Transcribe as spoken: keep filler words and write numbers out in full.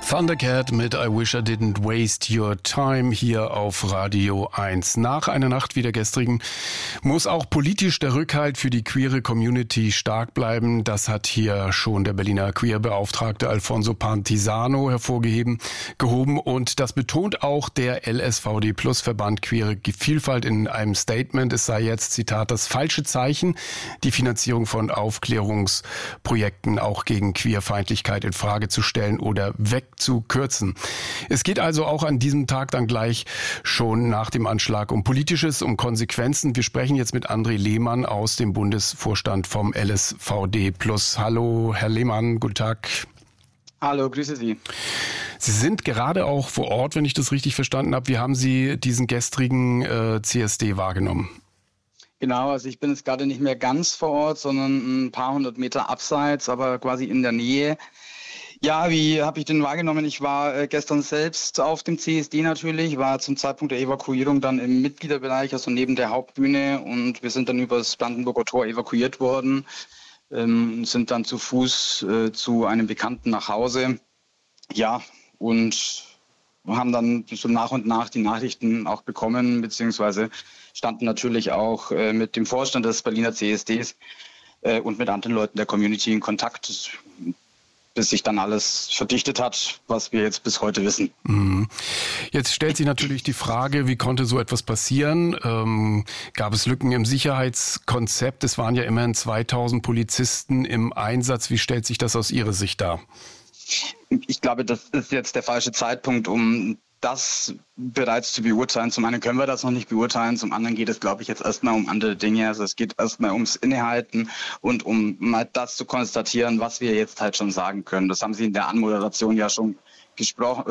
Thundercat mit I Wish I Didn't Waste Your Time hier auf Radio eins. Nach einer Nacht wie der gestrigen muss auch politisch der Rückhalt für die queere Community stark bleiben. Das hat hier schon der Berliner Queer-Beauftragte Alfonso Pantisano hervorgehoben gehoben und das betont auch der L S V D Plus Verband Queere Vielfalt in einem Statement. Es sei jetzt, Zitat, das falsche Zeichen, die Finanzierung von Aufklärungsprojekten auch gegen Queerfeindlichkeit in Frage zu stellen oder weg zu kürzen. Es geht also auch an diesem Tag dann gleich schon nach dem Anschlag um Politisches, um Konsequenzen. Wir sprechen jetzt mit André Lehmann aus dem Bundesvorstand vom L S V D Plus. Hallo, Herr Lehmann, guten Tag. Hallo, grüße Sie. Sie sind gerade auch vor Ort, wenn ich das richtig verstanden habe. Wie haben Sie diesen gestrigen äh, C S D wahrgenommen? Genau, also ich bin jetzt gerade nicht mehr ganz vor Ort, sondern ein paar hundert Meter abseits, aber quasi in der Nähe. Ja, wie habe ich den wahrgenommen? Ich war äh, gestern selbst auf dem C S D natürlich, war zum Zeitpunkt der Evakuierung dann im Mitgliederbereich, also neben der Hauptbühne, und wir sind dann über das Brandenburger Tor evakuiert worden, ähm, sind dann zu Fuß äh, zu einem Bekannten nach Hause, ja, und haben dann so nach und nach die Nachrichten auch bekommen, beziehungsweise standen natürlich auch äh, mit dem Vorstand des Berliner C S Ds äh, und mit anderen Leuten der Community in Kontakt, bis sich dann alles verdichtet hat, was wir jetzt bis heute wissen. Mhm. Jetzt stellt sich natürlich die Frage, wie konnte so etwas passieren? Ähm, gab es Lücken im Sicherheitskonzept? Es waren ja immerhin zweitausend Polizisten im Einsatz. Wie stellt sich das aus Ihrer Sicht dar? Ich glaube, das ist jetzt der falsche Zeitpunkt, um das bereits zu beurteilen. Zum einen können wir das noch nicht beurteilen, zum anderen geht es, glaube ich, jetzt erstmal um andere Dinge. Also es geht erstmal ums Innehalten und um mal das zu konstatieren, was wir jetzt halt schon sagen können. Das haben Sie in der Anmoderation ja schon gesprochen,